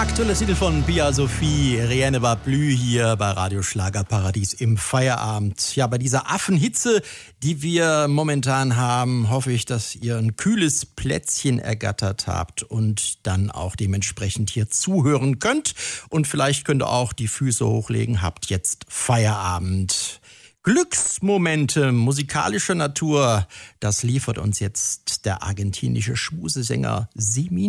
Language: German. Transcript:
Aktuelles Titel von Pia Sophie, Rien ne va plus hier bei Radio Schlagerparadies im Feierabend. Ja, bei dieser Affenhitze, die wir momentan haben, hoffe ich, dass ihr ein kühles Plätzchen ergattert habt und dann auch dementsprechend hier zuhören könnt. Und vielleicht könnt ihr auch die Füße hochlegen, habt jetzt Feierabend. Glücksmomente musikalischer Natur, das liefert uns jetzt der argentinische Schmusesänger Semin.